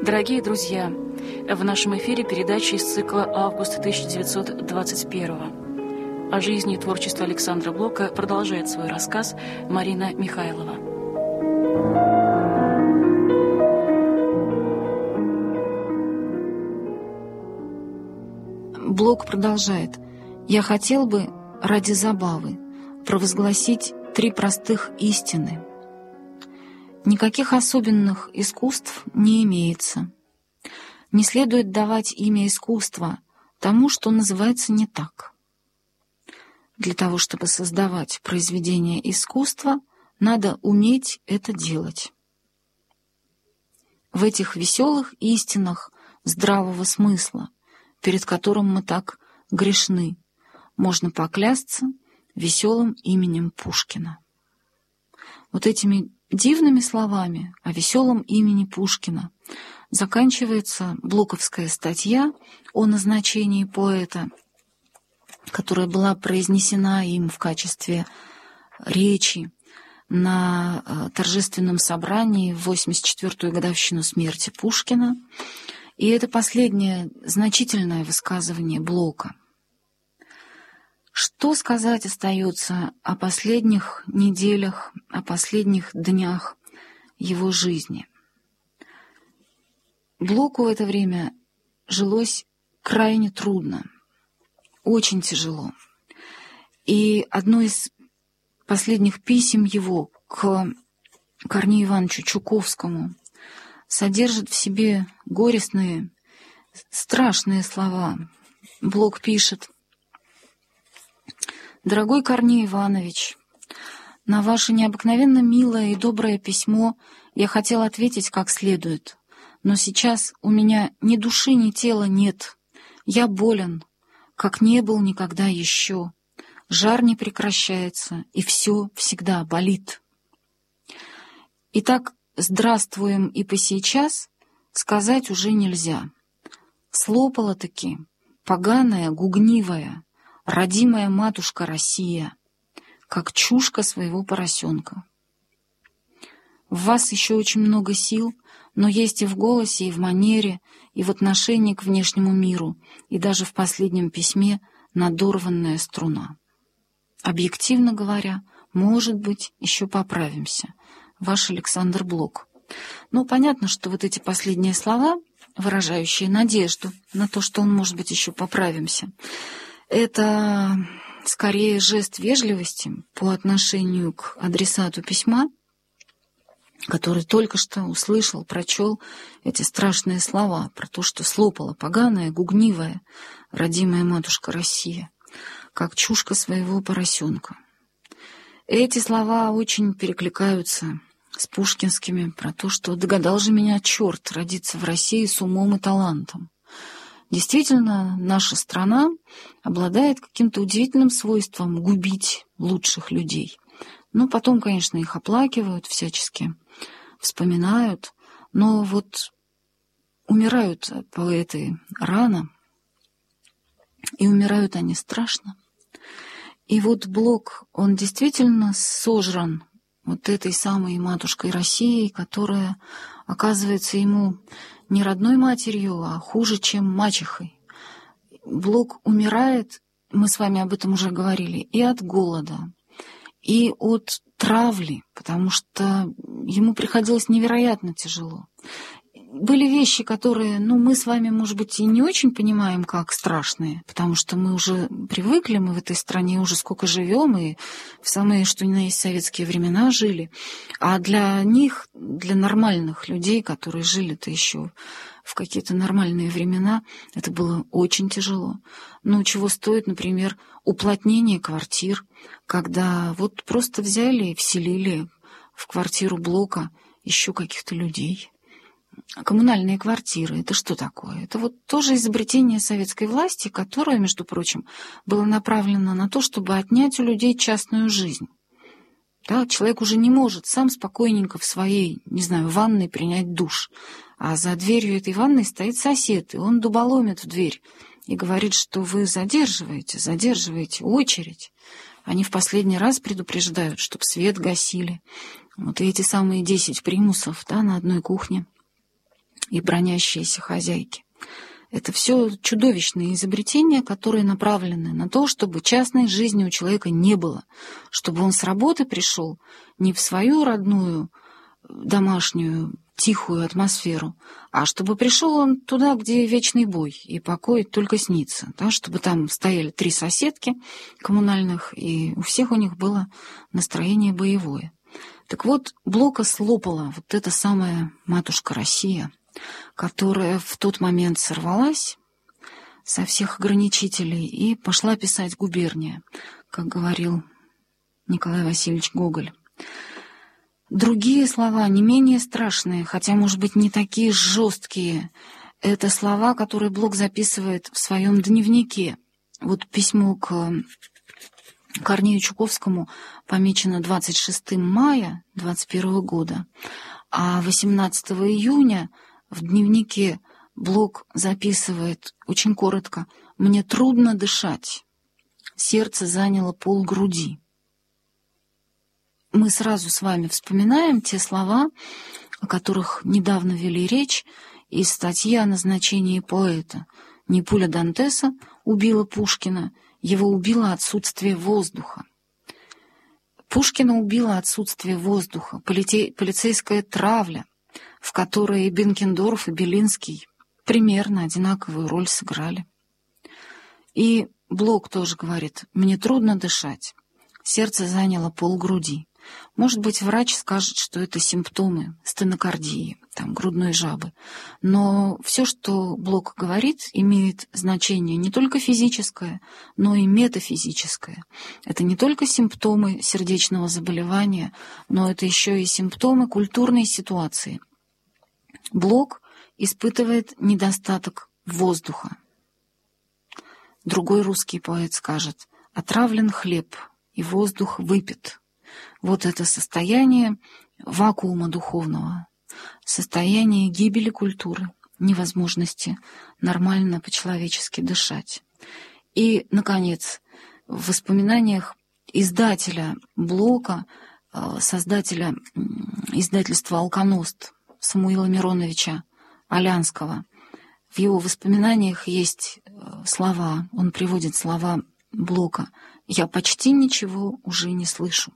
Дорогие друзья, в нашем эфире передача из цикла «Август 1921». О жизни и творчестве Александра Блока продолжает свой рассказ Марина Михайлова. Блок продолжает. «Я хотел бы, ради забавы, провозгласить 3 простых истины. Никаких особенных искусств не имеется. Не следует давать имя искусства тому, что называется не так. Для того, чтобы создавать произведение искусства, надо уметь это делать. В этих веселых истинах здравого смысла, перед которым мы так грешны, можно поклясться веселым именем Пушкина». Вот этими дивными словами о веселом имени Пушкина заканчивается блоковская статья о назначении поэта, которая была произнесена им в качестве речи на торжественном собрании в 84-ю годовщину смерти Пушкина. И это последнее значительное высказывание Блока. Что сказать остается о последних неделях, о последних днях его жизни? Блоку в это время жилось крайне трудно, очень тяжело. И одно из последних писем его к Корнею Ивановичу Чуковскому содержит в себе горестные, страшные слова. Блок пишет: «Дорогой Корней Иванович, на ваше необыкновенно милое и доброе письмо я хотел ответить как следует, но сейчас у меня ни души, ни тела нет. Я болен, как не был никогда еще. Жар не прекращается, и все всегда болит. Итак, здравствуем и по сейчас сказать уже нельзя. Слопала-таки поганая, гугнивая, родимая матушка Россия, как чушка своего поросенка. В вас еще очень много сил, но есть и в голосе, и в манере, и в отношении к внешнему миру, и даже в последнем письме надорванная струна. Объективно говоря, может быть, еще поправимся. Ваш Александр Блок». Ну, понятно, что вот эти последние слова, выражающие надежду на то, что он, может быть, еще поправимся, это скорее жест вежливости по отношению к адресату письма, который только что услышал, прочел эти страшные слова про то, что слопала поганая, гугнивая, родимая матушка Россия, как чушка своего поросенка. Эти слова очень перекликаются с пушкинскими про то, что догадал же меня черт родиться в России с умом и талантом. Действительно, наша страна обладает каким-то удивительным свойством губить лучших людей. Ну, потом, конечно, их оплакивают всячески, вспоминают, но вот умирают поэты рано, и умирают они страшно. И вот Блок, он действительно сожран вот этой самой матушкой России, которая оказывается ему не родной матерью, а хуже, чем мачехой. Блок умирает, мы с вами об этом уже говорили, и от голода, и от травли, потому что ему приходилось невероятно тяжело. Были вещи, которые, мы с вами, может быть, и не очень понимаем, как страшные, потому что мы уже привыкли, мы в этой стране уже сколько живем, и в самые, что ни на есть, советские времена жили. А для них, для нормальных людей, которые жили-то еще в какие-то нормальные времена, это было очень тяжело. Чего стоит, например, уплотнение квартир, когда вот просто взяли и вселили в квартиру Блока еще каких-то людей. Коммунальные квартиры — это что такое? Это вот тоже изобретение советской власти, которое, между прочим, было направлено на то, чтобы отнять у людей частную жизнь. Да, человек уже не может сам спокойненько в своей, ванной принять душ, а за дверью этой ванной стоит сосед, и он дуболомит в дверь и говорит, что вы задерживаете очередь. Они в последний раз предупреждают, чтобы свет гасили. Вот и эти самые 10 примусов, на одной кухне. и бронящиеся хозяйки. Это все чудовищные изобретения, которые направлены на то, чтобы частной жизни у человека не было, чтобы он с работы пришел не в свою родную домашнюю тихую атмосферу, а чтобы пришел он туда, где вечный бой и покой только снится, да, чтобы там стояли 3 соседки коммунальных, и у всех у них было настроение боевое. Так вот, Блока слопала вот эта самая матушка Россия, которая в тот момент сорвалась со всех ограничителей и пошла писать «Губерния», как говорил Николай Васильевич Гоголь. Другие слова, не менее страшные, хотя, может быть, не такие жесткие, это слова, которые Блок записывает в своем дневнике. Вот письмо к Корнею Чуковскому помечено 26 мая 21 года, а 18 июня в дневнике Блок записывает очень коротко: «Мне трудно дышать, сердце заняло полгруди». Мы сразу с вами вспоминаем те слова, о которых недавно вели речь, из статьи о назначении поэта. Не пуля Дантеса убила Пушкина, его убило отсутствие воздуха. Пушкина убило отсутствие воздуха, полицейская травля, в которой и Бенкендорф, и Белинский примерно одинаковую роль сыграли. И Блок тоже говорит: «Мне трудно дышать, сердце заняло полгруди». Может быть, врач скажет, что это симптомы стенокардии, там, грудной жабы. Но все, что Блок говорит, имеет значение не только физическое, но и метафизическое. Это не только симптомы сердечного заболевания, но это еще и симптомы культурной ситуации. Блок испытывает недостаток воздуха. Другой русский поэт скажет: «Отравлен хлеб, и воздух выпит». Вот это состояние вакуума духовного, состояние гибели культуры, невозможности нормально по-человечески дышать. И, наконец, в воспоминаниях издателя Блока, создателя издательства «Алконост» Самуила Мироновича Алянского, в его воспоминаниях есть слова, он приводит слова Блока: «Я почти ничего уже не слышу».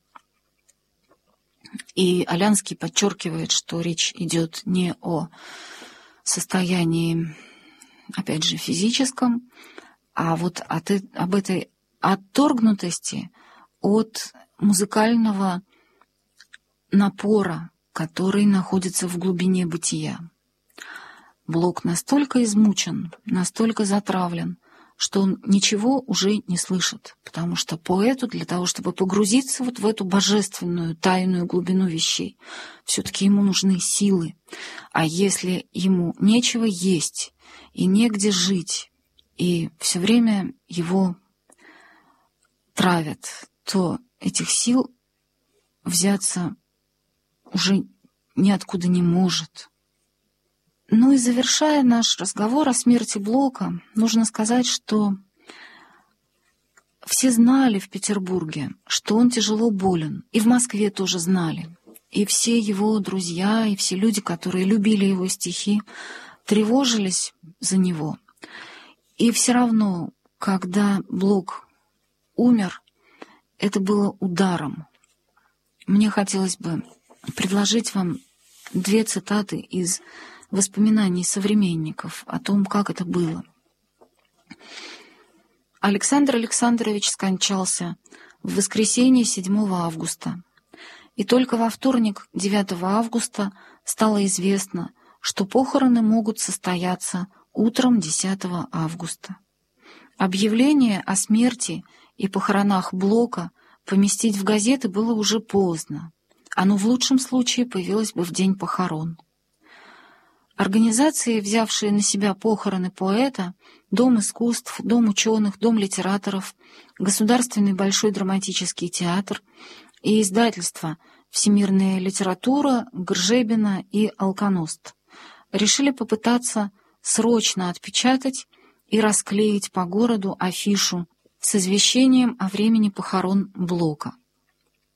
И Алянский подчеркивает, что речь идет не о состоянии, опять же, физическом, а вот об этой отторгнутости от музыкального напора, который находится в глубине бытия. Блок настолько измучен, настолько затравлен, что он ничего уже не слышит, потому что поэту для того, чтобы погрузиться вот в эту божественную тайную глубину вещей, все-таки ему нужны силы. А если ему нечего есть и негде жить, и все время его травят, то этих сил взяться уже ниоткуда не может. Ну и завершая наш разговор о смерти Блока, нужно сказать, что все знали в Петербурге, что он тяжело болен, и в Москве тоже знали. И все его друзья, и все люди, которые любили его стихи, тревожились за него. И все равно, когда Блок умер, это было ударом. Мне хотелось бы предложить вам 2 цитаты из воспоминаний современников о том, как это было. Александр Александрович скончался в воскресенье 7 августа, и только во вторник 9 августа стало известно, что похороны могут состояться утром 10 августа. Объявление о смерти и похоронах Блока поместить в газеты было уже поздно. Оно в лучшем случае появилось бы в день похорон. Организации, взявшие на себя похороны поэта, Дом искусств, Дом ученых, Дом литераторов, Государственный большой драматический театр и издательства «Всемирная литература», «Гржебина» и «Алконост», решили попытаться срочно отпечатать и расклеить по городу афишу с извещением о времени похорон Блока.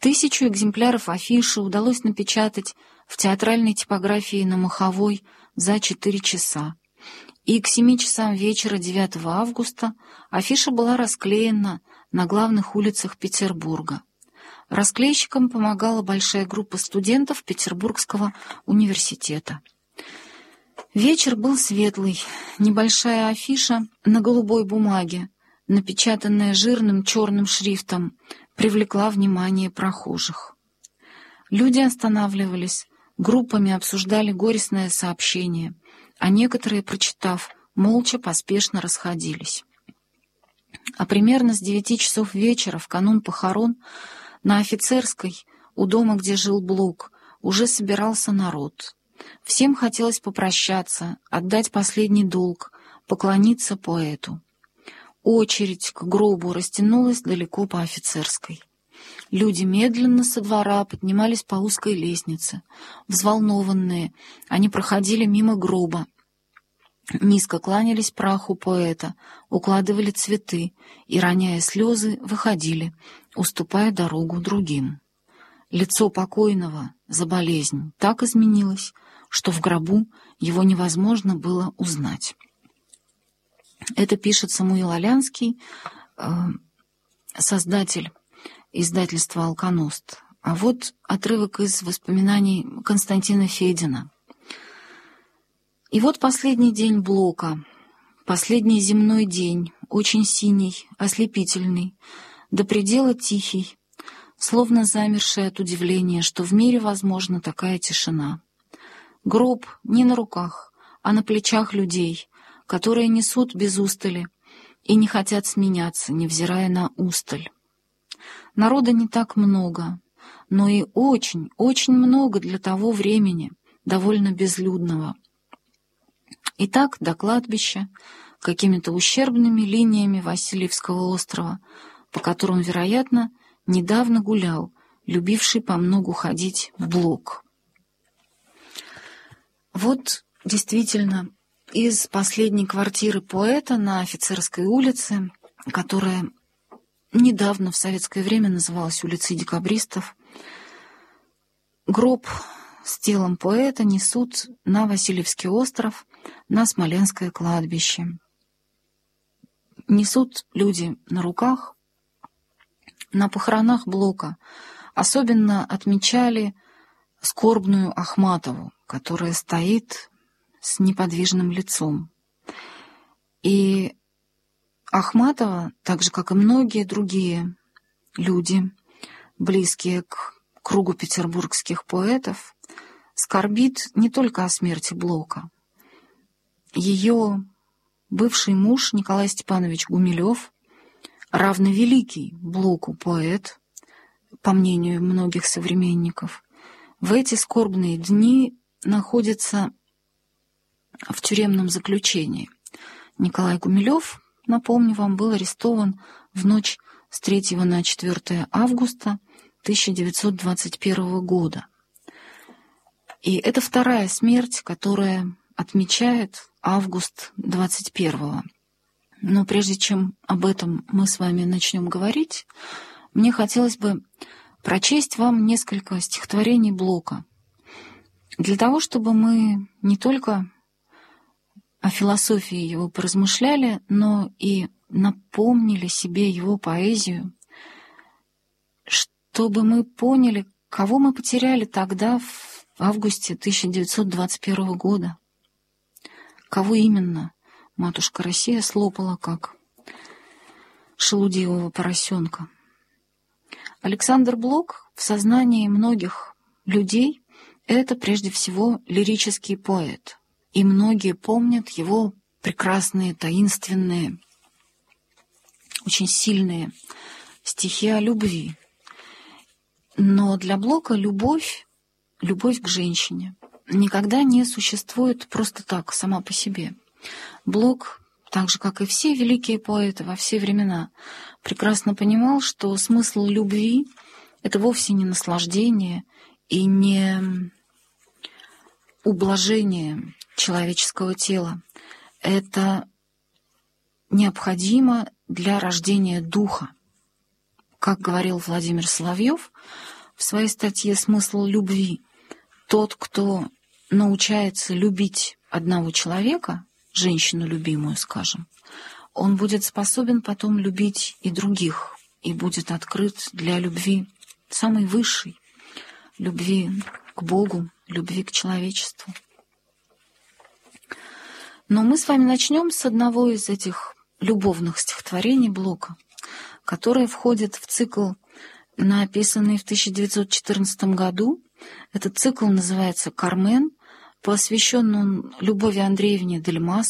1000 экземпляров афиши удалось напечатать в театральной типографии на Маховой за 4 часа. И к 7 часам вечера 9 августа афиша была расклеена на главных улицах Петербурга. Расклейщикам помогала большая группа студентов Петербургского университета. Вечер был светлый. Небольшая афиша на голубой бумаге, напечатанная жирным черным шрифтом, привлекла внимание прохожих. Люди останавливались, группами обсуждали горестное сообщение, а некоторые, прочитав, молча поспешно расходились. А примерно с 9 часов вечера, в канун похорон, на Офицерской, у дома, где жил Блок, уже собирался народ. Всем хотелось попрощаться, отдать последний долг, поклониться поэту. Очередь к гробу растянулась далеко по Офицерской. Люди медленно со двора поднимались по узкой лестнице. Взволнованные, они проходили мимо гроба. Низко кланялись праху поэта, укладывали цветы и, роняя слезы, выходили, уступая дорогу другим. Лицо покойного за болезнь так изменилось, что в гробу его невозможно было узнать. Это пишет Самуил Алянский, создатель издательства «Алконост». А вот отрывок из воспоминаний Константина Федина. И вот последний день Блока, последний земной день, очень синий, ослепительный, до предела тихий, словно замерший от удивления, что в мире возможна такая тишина. Гроб не на руках, а на плечах людей, которые несут без устали и не хотят сменяться, невзирая на усталь. Народа не так много, но и очень, очень много для того времени, довольно безлюдного. И так до кладбища, какими-то ущербными линиями Васильевского острова, по которым, вероятно, недавно гулял, любивший помногу ходить Блок. Вот действительно из последней квартиры поэта на Офицерской улице, которая недавно в советское время называлась улицей Декабристов, гроб с телом поэта несут на Васильевский остров, на Смоленское кладбище. Несут люди на руках. На похоронах Блока особенно отмечали скорбную Ахматову, которая стоит с неподвижным лицом. И Ахматова, так же, как и многие другие люди, близкие к кругу петербургских поэтов, скорбит не только о смерти Блока. Ее бывший муж Николай Степанович Гумилев, равновеликий Блоку поэт, по мнению многих современников, в эти скорбные дни находится в тюремном заключении. Николай Гумилев, напомню вам, был арестован в ночь с 3 на 4 августа 1921 года. И это вторая смерть, которая отмечает август 21-го. Но прежде чем об этом мы с вами начнем говорить, мне хотелось бы прочесть вам несколько стихотворений Блока, для того, чтобы мы не только о философии его поразмышляли, но и напомнили себе его поэзию, чтобы мы поняли, кого мы потеряли тогда, в августе 1921 года. Кого именно матушка Россия слопала, как шелудивого поросенка. Александр Блок в сознании многих людей — это прежде всего лирический поэт, и многие помнят его прекрасные, таинственные, очень сильные стихи о любви. Но для Блока любовь к женщине никогда не существует просто так, сама по себе. Блок, так же, как и все великие поэты во все времена, прекрасно понимал, что смысл любви — это вовсе не наслаждение и не ублажение человеческого тела. Это необходимо для рождения духа. Как говорил Владимир Соловьев, в своей статье «Смысл любви». Тот, кто научается любить одного человека, женщину любимую, скажем, он будет способен потом любить и других, и будет открыт для любви самой высшей, любви к Богу, любви к человечеству. Но мы с вами начнем с одного из этих любовных стихотворений Блока, которое входит в цикл, написанный в 1914 году. Этот цикл называется «Кармен», посвящен он Любови Андреевне Дельмас,